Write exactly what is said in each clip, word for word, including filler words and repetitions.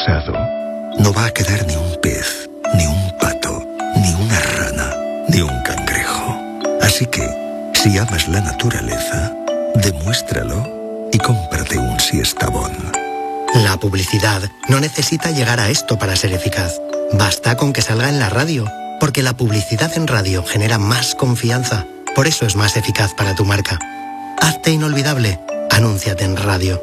pasado, no va a quedar ni un pez, ni un pato, ni una rana, ni un cangrejo. Así que, si amas la naturaleza, demuéstralo y cómprate un Siestabón. La publicidad no necesita llegar a esto para ser eficaz. Basta con que salga en la radio, porque la publicidad en radio genera más confianza. Por eso es más eficaz para tu marca. Hazte inolvidable. Anúnciate en radio.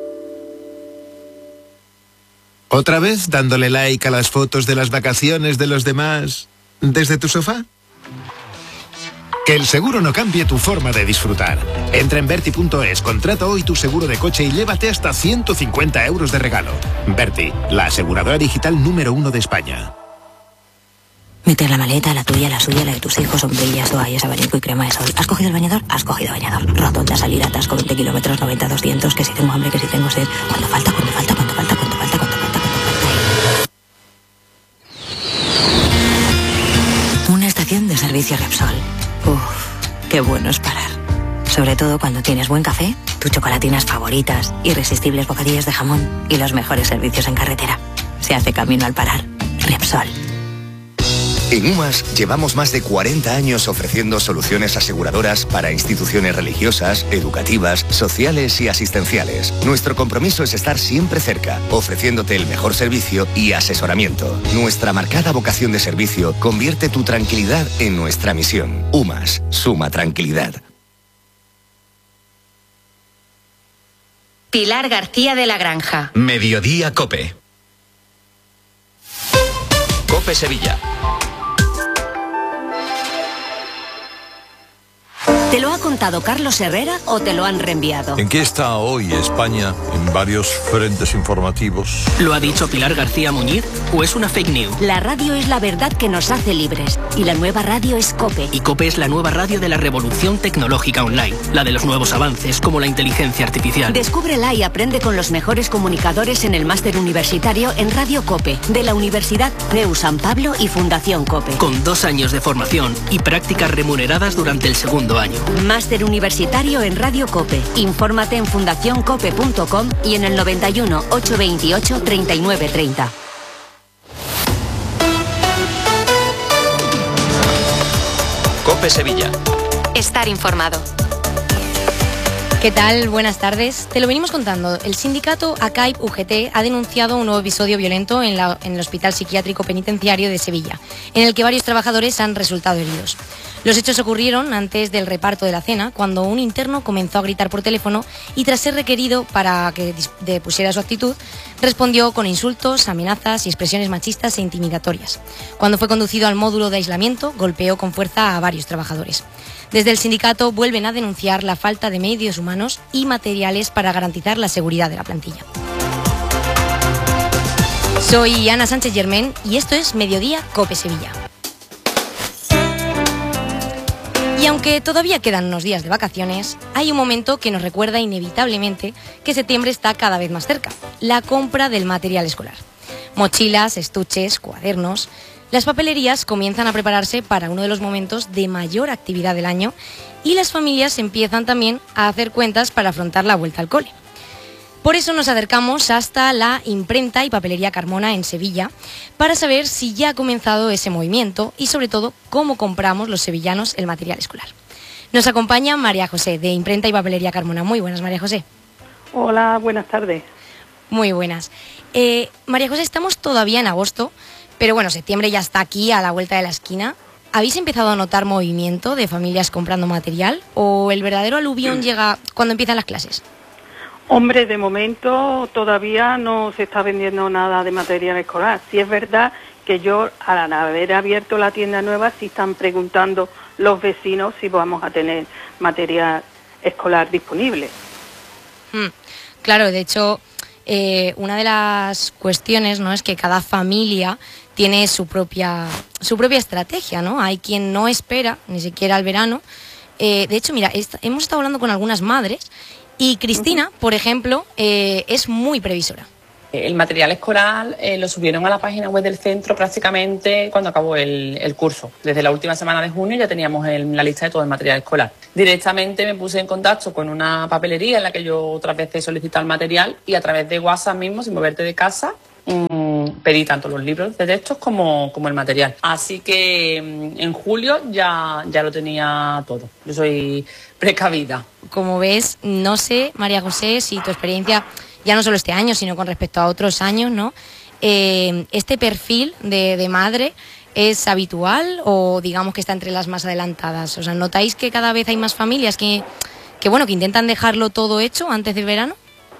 ¿Otra vez dándole like a las fotos de las vacaciones de los demás desde tu sofá? Que el seguro no cambie tu forma de disfrutar. Entra en Berti punto es, contrata hoy tu seguro de coche y llévate hasta ciento cincuenta euros de regalo. Berti, la aseguradora digital número uno de España. Meter la maleta, la tuya, la suya, la de tus hijos, sombrillas, toallas, abanico y crema de sol. ¿Has cogido el bañador? Has cogido bañador. Rotonda, salir, atasco, veinte kilómetros, noventa, doscientos, que si tengo hambre, que si tengo sed. ¿Cuánto falta? ¿Cuánto falta? ¿Cuánto falta? ¿Cuánto falta? ¿Cuánto falta? ¿Cuánto falta? Una estación de servicio Repsol. Uf, qué bueno es parar. Sobre todo cuando tienes buen café, tus chocolatinas favoritas, irresistibles bocadillos de jamón y los mejores servicios en carretera. Se hace camino al parar. Repsol. En UMAS llevamos más de cuarenta años ofreciendo soluciones aseguradoras para instituciones religiosas, educativas, sociales y asistenciales. Nuestro compromiso es estar siempre cerca, ofreciéndote el mejor servicio y asesoramiento. Nuestra marcada vocación de servicio convierte tu tranquilidad en nuestra misión. UMAS, suma tranquilidad. Pilar García de la Granja. Mediodía Cope. Cope Sevilla. ¿Te lo ha contado Carlos Herrera o te lo han reenviado? ¿En qué está hoy España en varios frentes informativos? ¿Lo ha dicho Pilar García Muñiz o es una fake news? La radio es la verdad que nos hace libres y la nueva radio es COPE. Y COPE es la nueva radio de la revolución tecnológica online, la de los nuevos avances como la inteligencia artificial. Descúbrela y aprende con los mejores comunicadores en el máster universitario en Radio COPE de la Universidad C E U San Pablo y Fundación COPE. Con dos años de formación y prácticas remuneradas durante el segundo año. Máster universitario en Radio COPE. Infórmate en fundación cope punto com y en el noventa y uno, ochocientos veintiocho, treinta y nueve treinta. Cope Sevilla. Estar informado. ¿Qué tal? Buenas tardes. Te lo venimos contando. El sindicato ACAIP U G T ha denunciado un nuevo episodio violento en, la, en el Hospital Psiquiátrico Penitenciario de Sevilla, en el que varios trabajadores han resultado heridos. Los hechos ocurrieron antes del reparto de la cena, cuando un interno comenzó a gritar por teléfono y, tras ser requerido para que depusiera su actitud, respondió con insultos, amenazas y expresiones machistas e intimidatorias. Cuando fue conducido al módulo de aislamiento, golpeó con fuerza a varios trabajadores. Desde el sindicato vuelven a denunciar la falta de medios humanos y materiales para garantizar la seguridad de la plantilla. Soy Ana Sánchez Germán y esto es Mediodía Cope Sevilla. Y aunque todavía quedan unos días de vacaciones, hay un momento que nos recuerda inevitablemente que septiembre está cada vez más cerca: la compra del material escolar. Mochilas, estuches, cuadernos. Las papelerías comienzan a prepararse para uno de los momentos de mayor actividad del año y las familias empiezan también a hacer cuentas para afrontar la vuelta al cole. Por eso nos acercamos hasta la Imprenta y Papelería Carmona en Sevilla para saber si ya ha comenzado ese movimiento y, sobre todo, cómo compramos los sevillanos el material escolar. Nos acompaña María José, de Imprenta y Papelería Carmona. Muy buenas, María José. Hola, buenas tardes. Muy buenas. Eh, María José, estamos todavía en agosto, pero bueno, septiembre ya está aquí, a la vuelta de la esquina. ¿Habéis empezado a notar movimiento de familias comprando material o el verdadero aluvión llega cuando empiezan las clases? Hombre, de momento todavía no se está vendiendo nada de material escolar. Sí es verdad que yo, al haber abierto la tienda nueva, sí están preguntando los vecinos si vamos a tener material escolar disponible. Hmm, claro, de hecho, eh, una de las cuestiones, ¿no?, es que cada familia tiene su propia, su propia estrategia, ¿no? Hay quien no espera ni siquiera al verano. Eh, de hecho, mira, est- hemos estado hablando con algunas madres y Cristina, por ejemplo, eh, es muy previsora. El material escolar eh, lo subieron a la página web del centro prácticamente cuando acabó el, el curso. Desde la última semana de junio ya teníamos el, la lista de todo el material escolar. Directamente me puse en contacto con una papelería en la que yo otras veces he solicitado el material y a través de WhatsApp mismo, sin moverte de casa, mmm, pedí tanto los libros de textos como, como el material. Así que en julio ya, ya lo tenía todo. Yo soy precavida. Como ves, no sé, María José, si tu experiencia, ya no solo este año, sino con respecto a otros años, ¿no? Eh, ¿Este perfil de, de madre es habitual o digamos que está entre las más adelantadas? O sea, ¿notáis que cada vez hay más familias que, que bueno, que intentan dejarlo todo hecho antes del verano?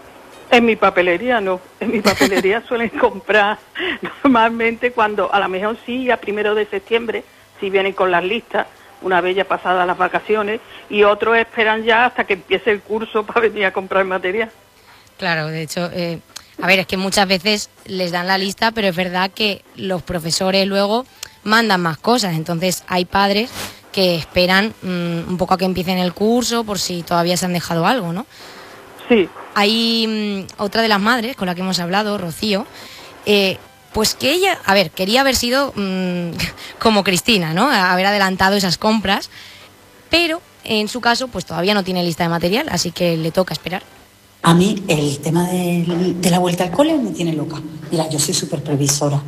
En mi papelería no, en mi papelería suelen comprar normalmente cuando, a lo mejor sí, a primero de septiembre, si vienen con las listas, una vez ya pasadas las vacaciones, y otros esperan ya hasta que empiece el curso para venir a comprar material. Claro, de hecho, eh, a ver, es que muchas veces les dan la lista, pero es verdad que los profesores luego mandan más cosas, entonces hay padres que esperan mmm, un poco a que empiecen el curso por si todavía se han dejado algo, ¿no? Sí. Hay mmm, otra de las madres con la que hemos hablado, Rocío, eh, pues que ella, a ver, quería haber sido mmm, como Cristina, ¿no? Haber adelantado esas compras, pero en su caso pues todavía no tiene lista de material, así que le toca esperar. A mí el tema de, de la vuelta al cole me tiene loca. Mira, yo soy súper previsora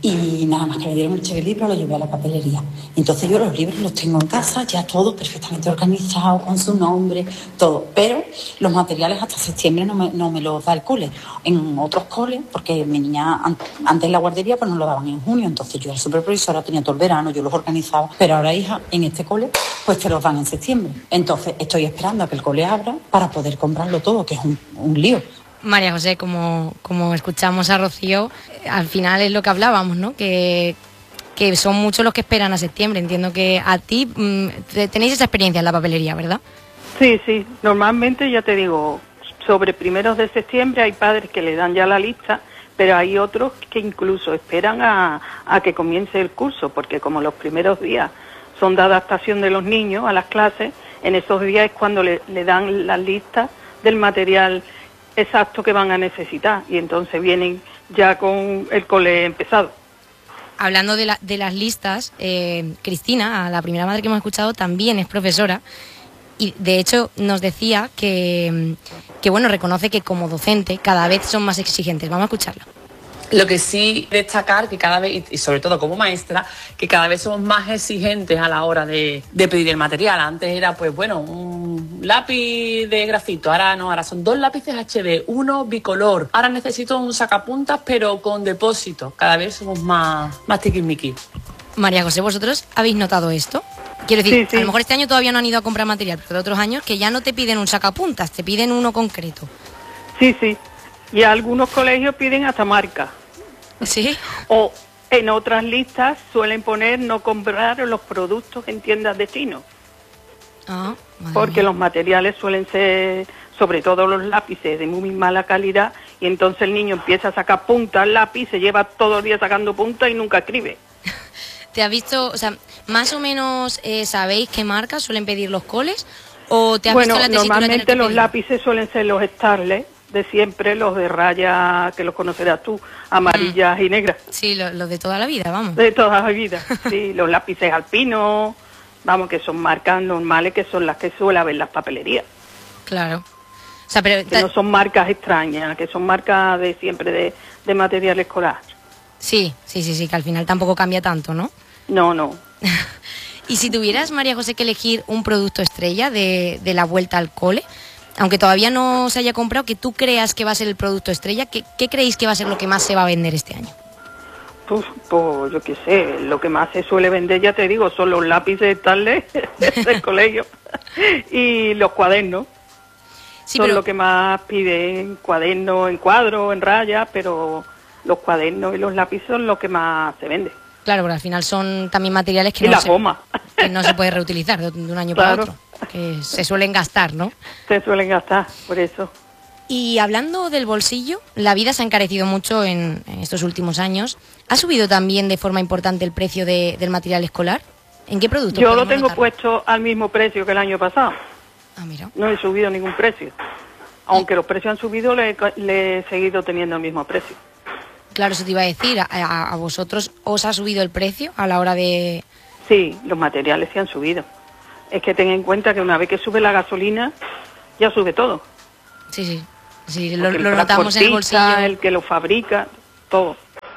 y nada más que me dieron el cheque libro lo llevé a la papelería. Entonces yo los libros los tengo en casa, ya todo perfectamente organizado, con su nombre, todo. Pero los materiales hasta septiembre no me, no me los da el cole. En otros coles, porque mi niña antes en la guardería pues nos lo daban en junio, entonces yo era súper previsora, tenía todo el verano, yo los organizaba. Pero ahora, hija, en este cole pues te los dan en septiembre. Entonces estoy esperando a que el cole abra para poder comprarlo todo, que es un, un lío. María José, como, como escuchamos a Rocío, al final es lo que hablábamos, ¿no? Que, que son muchos los que esperan a septiembre. Entiendo que a ti mmm, tenéis esa experiencia en la papelería, ¿verdad? Sí, sí. Normalmente, ya te digo, sobre primeros de septiembre hay padres que le dan ya la lista, pero hay otros que incluso esperan a, a que comience el curso, porque como los primeros días son de adaptación de los niños a las clases, en esos días es cuando le, le dan las listas del material exacto que van a necesitar y entonces vienen ya con el cole empezado. Hablando de, la, de las listas, eh, Cristina, la primera madre que hemos escuchado, también es profesora y de hecho nos decía que, que bueno, reconoce que como docente cada vez son más exigentes. Vamos a escucharla. Lo que sí destacar que cada vez, y sobre todo como maestra, que cada vez somos más exigentes a la hora de, de pedir el material. Antes era, pues bueno, un lápiz de grafito, ahora no, ahora son dos lápices H B, uno bicolor. Ahora necesito un sacapuntas, pero con depósito. Cada vez somos más, más tiquismiquis. María José, ¿vosotros habéis notado esto? Quiero decir, sí, sí. A lo mejor este año todavía no han ido a comprar material, pero de otros años que ya no te piden un sacapuntas, te piden uno concreto. Sí, sí. Y algunos colegios piden hasta marca. ¿Sí? O en otras listas suelen poner no comprar los productos en tiendas de chino. Ah, porque los materiales suelen ser, sobre todo los lápices, de muy mala calidad, y entonces el niño empieza a sacar punta al lápiz, se lleva todo el día sacando punta y nunca escribe. ¿Te has visto, o sea, más o menos eh, sabéis qué marcas suelen pedir los coles? ¿O te has bueno, visto la tesitura normalmente los pedir? lápices suelen ser los Starlet, de siempre, los de raya, que los conocerás tú, amarillas mm. y negras. Sí, los lo de toda la vida, vamos. De toda la vida, sí, los lápices alpinos, vamos, que son marcas normales, que son las que suele haber en las papelerías. Claro. O sea, pero que no son marcas extrañas, que son marcas de siempre de, de material escolar. Sí, sí, sí, sí, que al final tampoco cambia tanto, ¿no? No, no. Y si tuvieras, María José, que elegir un producto estrella de, de la vuelta al cole, aunque todavía no se haya comprado, que tú creas que va a ser el producto estrella, ¿qué, qué creéis que va a ser lo que más se va a vender este año? Pues, pues yo qué sé, lo que más se suele vender, ya te digo, son los lápices Starlet del colegio y los cuadernos. Sí, son pero... lo que más piden, cuadernos en cuadro, en rayas, pero los cuadernos y los lápices son lo que más se vende. Claro, pero al final son también materiales que, y no, la se, goma. que no se puede reutilizar de, de un año claro. para otro, que se suelen gastar, ¿no? Se suelen gastar, por eso. Y hablando del bolsillo, la vida se ha encarecido mucho en, en estos últimos años. ¿Ha subido también de forma importante el precio de, del material escolar? ¿En qué producto? Yo lo tengo notarlo? puesto al mismo precio que el año pasado. Ah, mira. No he subido ningún precio. Aunque ¿Y? los precios han subido, le, le he seguido teniendo el mismo precio. Claro, eso te iba a decir. ¿A, a vosotros os ha subido el precio a la hora de...? Sí, los materiales se han subido. Es que ten en cuenta que una vez que sube la gasolina, ya sube todo. Sí, sí. Sí, lo, lo notamos en el bolsillo. El que lo fabrica, todo.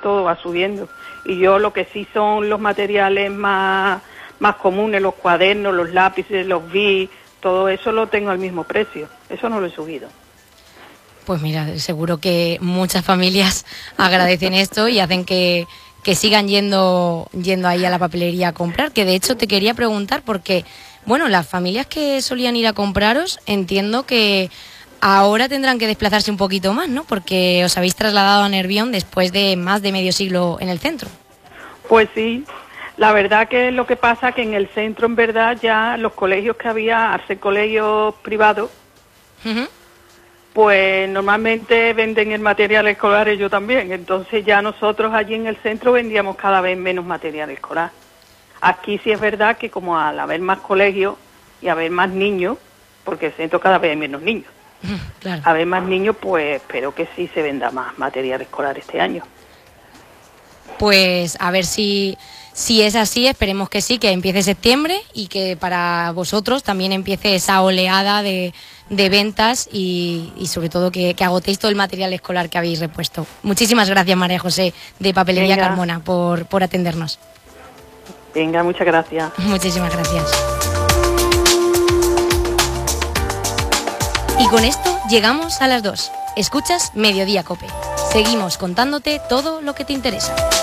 todo va subiendo. Y yo lo que sí son los materiales más, más comunes, los cuadernos, los lápices, los B I C, todo eso lo tengo al mismo precio. Eso no lo he subido. Pues mira, seguro que muchas familias agradecen esto y hacen que, que sigan yendo, yendo ahí a la papelería a comprar. Que de hecho te quería preguntar porque, bueno, las familias que solían ir a compraros, entiendo que ahora tendrán que desplazarse un poquito más, ¿no? Porque os habéis trasladado a Nervión después de más de medio siglo en el centro. Pues sí, la verdad que lo que pasa que en el centro, en verdad, ya los colegios que había, al ser colegios privados, uh-huh. pues normalmente venden el material escolar ellos también. Entonces ya nosotros allí en el centro vendíamos cada vez menos material escolar. Aquí sí es verdad que como al haber más colegios y haber más niños, porque el centro cada vez hay menos niños, claro. A ver más niños, pues espero que sí se venda más material escolar este año. Pues a ver si, si es así, esperemos que sí, que empiece septiembre y que para vosotros también empiece esa oleada de, de ventas y, y sobre todo que, que agotéis todo el material escolar que habéis repuesto. Muchísimas gracias, María José, de Papelería Venga. Carmona, por, por atendernos. Venga, muchas gracias. Muchísimas gracias. Y con esto llegamos a las dos. Escuchas Mediodía Cope. Seguimos contándote todo lo que te interesa.